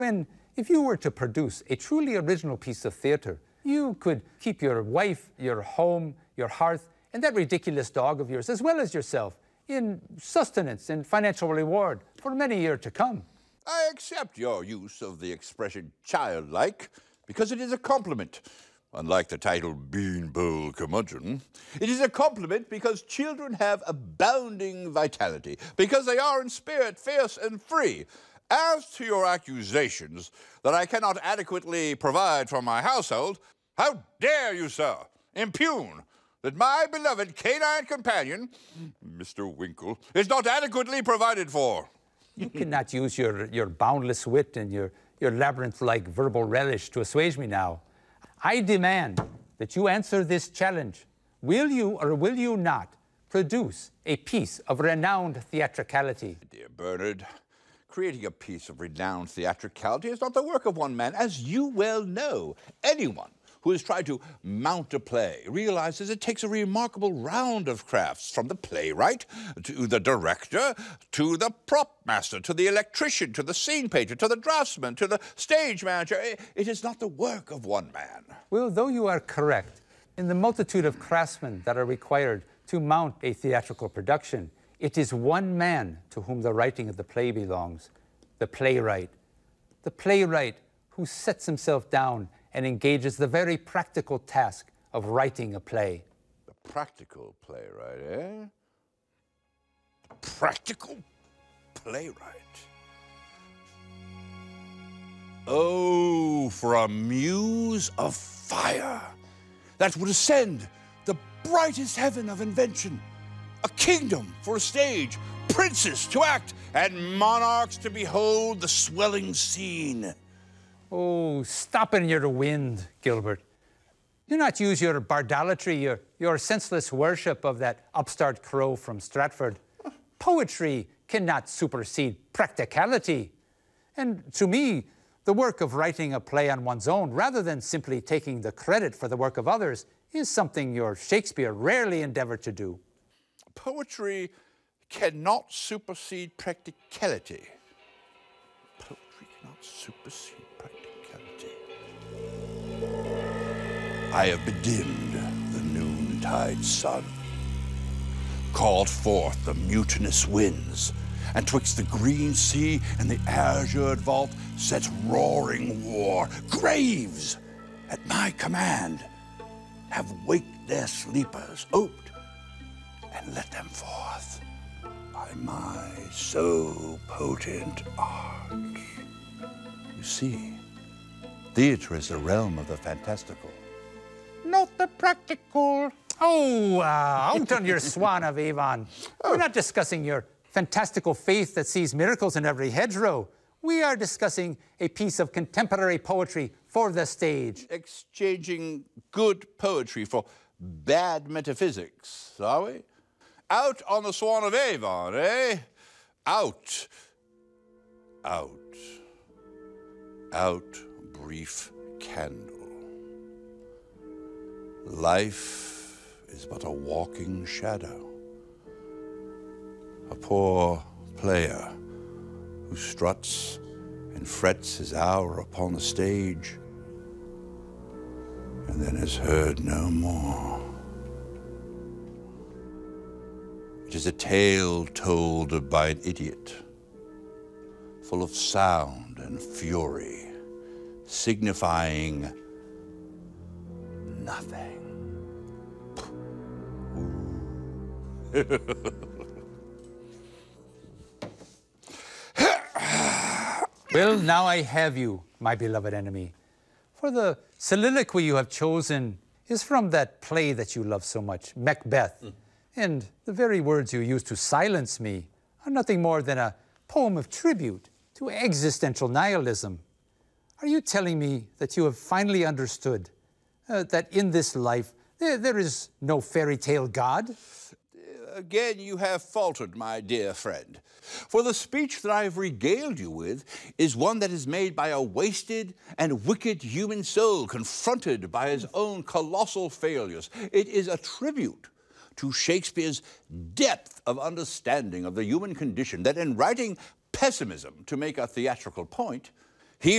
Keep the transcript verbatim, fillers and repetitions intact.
And if you were to produce a truly original piece of theatre, you could keep your wife, your home, your hearth, and that ridiculous dog of yours, as well as yourself, in sustenance and financial reward for many years to come. I accept your use of the expression childlike because it is a compliment. Unlike the title Bean Bowl Curmudgeon, it is a compliment because children have abounding vitality, because they are in spirit fierce and free. As to your accusations that I cannot adequately provide for my household, how dare you, sir, impugn that my beloved canine companion, Mister Winkle, is not adequately provided for? You cannot use your, your boundless wit and your, your labyrinth-like verbal relish to assuage me now. I demand that you answer this challenge. Will you or will you not produce a piece of renowned theatricality? Dear Bernard, creating a piece of renowned theatricality is not the work of one man, as you well know. Anyone who has tried to mount a play realizes it takes a remarkable round of crafts, from the playwright to the director to the prop master to the electrician to the scene painter to the draftsman to the stage manager. It is not the work of one man. Well, though you are correct in the multitude of craftsmen that are required to mount a theatrical production, it is one man to whom the writing of the play belongs, the playwright. The playwright who sets himself down and engages the very practical task of writing a play. The practical playwright, eh? The practical playwright. Oh, for a muse of fire that would ascend the brightest heaven of invention, a kingdom for a stage, princes to act, and monarchs to behold the swelling scene. Oh, stop in your wind, Gilbert. Do not use your bardalatry, your, your senseless worship of that upstart crow from Stratford. Poetry cannot supersede practicality. And to me, the work of writing a play on one's own, rather than simply taking the credit for the work of others, is something your Shakespeare rarely endeavored to do. Poetry cannot supersede practicality. Poetry cannot supersede practicality. I have bedimmed the noontide sun, called forth the mutinous winds, and twixt the green sea and the azured vault sets roaring war. Graves, at my command, have waked their sleepers, oped, and let them forth by my so potent art. You see, theatre is the realm of the fantastical. Not the practical. Oh, uh, out on your swan of Avon. We're not discussing your fantastical faith that sees miracles in every hedgerow. We are discussing a piece of contemporary poetry for the stage. Exchanging good poetry for bad metaphysics, are we? Out on the Swan of Avon, eh? Out, out, out, brief candle. Life is but a walking shadow. A poor player who struts and frets his hour upon the stage and then is heard no more. It is a tale told by an idiot, full of sound and fury, signifying nothing. Well, now I have you, my beloved enemy. For the soliloquy you have chosen is from that play that you love so much, Macbeth. Mm. And the very words you use to silence me are nothing more than a poem of tribute to existential nihilism. Are you telling me that you have finally understood uh, that in this life there, there is no fairy tale God? Again, you have faltered, my dear friend. For the speech that I have regaled you with is one that is made by a wasted and wicked human soul confronted by his own colossal failures. It is a tribute to Shakespeare's depth of understanding of the human condition that in writing pessimism to make a theatrical point,